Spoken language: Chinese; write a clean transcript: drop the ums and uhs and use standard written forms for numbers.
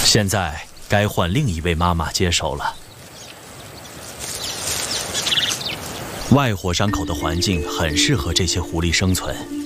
现在该换另一位妈妈接手了。外火山口的环境很适合这些狐狸生存。